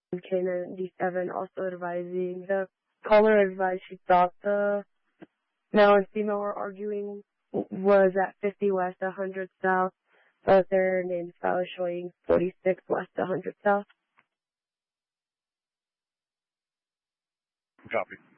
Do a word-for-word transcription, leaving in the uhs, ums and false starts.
Canaan D seven also advising. The caller advised she thought the male and female were arguing was at fifty west, one hundred south, but their names file showing forty-six west, one hundred south. Copy.